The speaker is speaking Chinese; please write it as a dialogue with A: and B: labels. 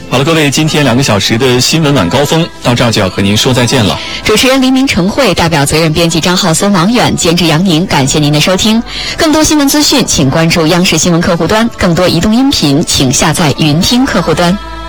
A: 好了，各位，今天2个小时的新闻晚高峰到这儿就要和您说再见了。
B: 主持人黎明、陈慧，代表责任编辑张浩森、王远，监制杨宁，感谢您的收听。更多新闻资讯，请关注央视新闻客户端；更多移动音频，请下载云听客户端。